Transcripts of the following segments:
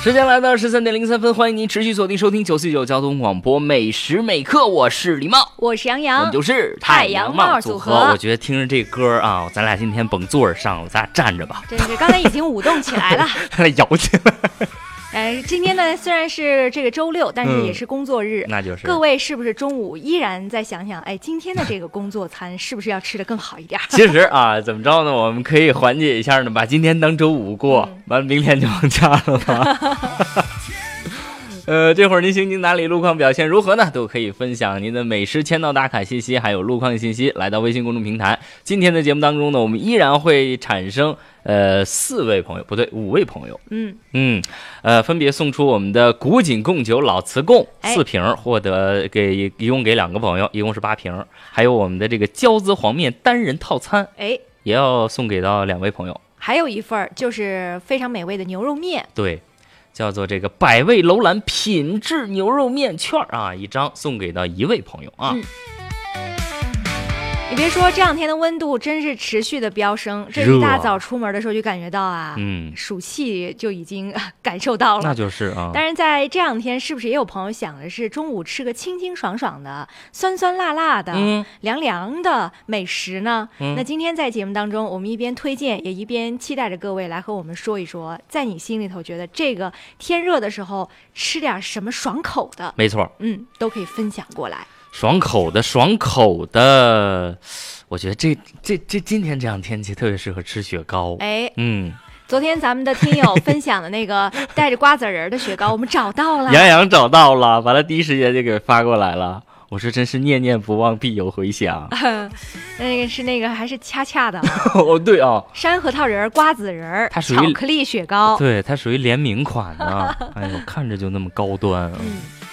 时间来到13:03，欢迎您持续锁定收听949交通广播每时每刻，我是李茂， 我是杨洋， 我们就是太阳帽组合。我觉得听着这歌啊，咱俩今天甭座上了，咱俩站着吧。 真是，刚才已经舞动起来了， 咱俩摇起来。 今天呢虽然是这个周六，但是也是工作日， 那就是各位是不是中午依然在想想，今天的这个工作餐是不是要吃得更好一点？ 其实啊，怎么着呢？我们可以缓解一下呢，把今天当周五过，完了明天就放假了吧。这会儿您行经哪里，路况表现如何呢？都可以分享您的美食签到打卡信息，还有路况信息，来到微信公众平台。今天的节目当中呢，我们依然会产生5位朋友，分别送出我们的古井贡酒老瓷贡4瓶，获得一共给2个朋友，一共是8瓶，还有我们的这个椒滋黄面单人套餐，也要送给到2位朋友。 还有一份就是非常美味的牛肉面， 对。叫做这个百味楼兰品质牛肉面券啊，1张送给到1位朋友啊。 你别说，这2天的温度真是持续的飙升，这一大早出门的时候就感觉到啊，暑气就已经感受到了。 那就是啊。 当然，在这2天，是不是也有朋友想的是中午吃个清清爽爽的、酸酸辣辣的、凉凉的美食呢？那今天在节目当中，我们一边推荐，也一边期待着各位来和我们说一说，在你心里头觉得这个天热的时候吃点什么爽口的？没错，都可以分享过来。 爽口的，我觉得这今天这样天气特别适合吃雪糕。 昨天咱们的听友分享的那个带着瓜子仁的雪糕，我们找到了， 杨洋找到了，把他第一时间就给发过来了。我说真是念念不忘必有回响。 那个是还是恰恰的哦，对啊， 山核桃仁、瓜子仁，它属于巧克力雪糕， 对，它属于联名款啊。哎呦，看着就那么高端啊。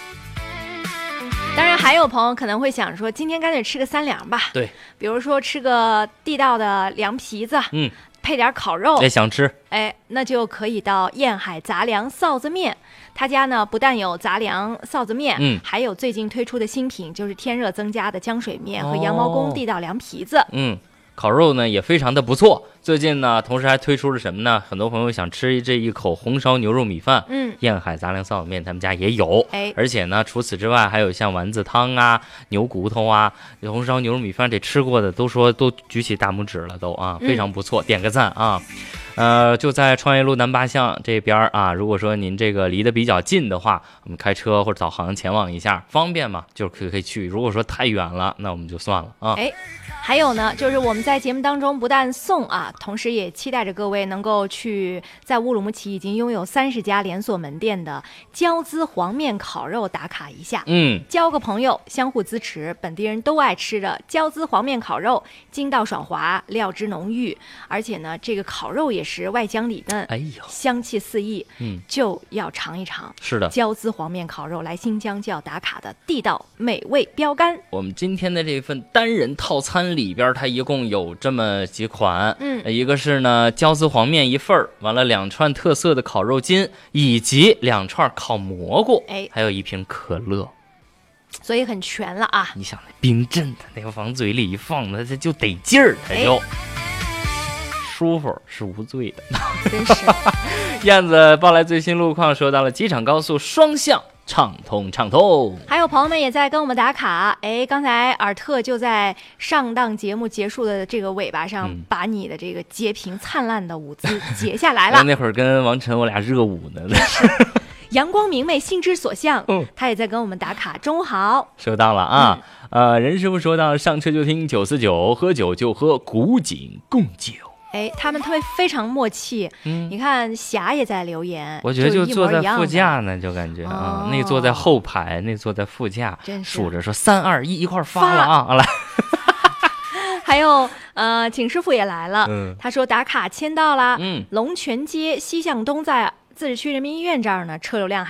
当然还有朋友可能会想说，今天干脆吃个3凉吧。 对， 比如说吃个地道的凉皮子，配点烤肉， 想吃， 那就可以到燕海杂粮臊子面。他家呢不但有杂粮臊子面，还有最近推出的新品，就是天热增加的浆水面和羊毛公地道凉皮子。 烤肉呢也非常的不错。最近呢，同时还推出了什么呢？很多朋友想吃这一口红烧牛肉米饭，燕海杂粮臊子面他们家也有，而且呢，除此之外还有像丸子汤啊、牛骨头啊、红烧牛肉米饭，这吃过的都说都举起大拇指了，都啊，非常不错，点个赞啊。就在创业路南8巷这边啊，如果说您这个离得比较近的话，我们开车或者导航前往一下，方便嘛，就可以去。如果说太远了，那我们就算了啊。 还有呢，就是我们在节目当中不但送啊，同时也期待着各位能够去在乌鲁木齐已经拥有30家连锁门店的椒滋黄面烤肉打卡一下，交个朋友，相互支持，本地人都爱吃的椒滋黄面烤肉，筋道爽滑，料汁浓郁，而且呢，这个烤肉也是外焦里嫩，香气四溢，就要尝一尝。是的，椒滋黄面烤肉来新疆就要打卡的地道美味标杆。 我们今天的这份单人套餐里边，它一共有这么几款，一个是呢椒滋黄面1份，完了2串特色的烤肉筋，以及2串烤蘑菇，还有1瓶可乐。 所以很全了啊！ 你想那冰镇的那个往嘴里一放，它就得劲儿，它就。舒服是无罪的， 真是。 燕子报来最新路况，说到了机场高速双向畅通。 还有朋友们也在跟我们打卡，刚才尔特就在上档节目结束的这个尾巴上，把你的这个截屏灿烂的舞姿截下来了。 那会儿跟王晨我俩热舞呢。 阳光明媚，心之所向，他也在跟我们打卡。中午好， 收到了啊。任师傅说到上车就听949，喝酒就喝古井贡酒。 他们非常默契。你看霞也在留言， 我觉得就坐在副驾呢，就感觉那个坐在后排，那坐在副驾，数着说3、2、1，一块发了啊！来， 还有景师傅也来了，他说打卡签到了，龙泉街西向东在自治区人民医院这儿呢，车流量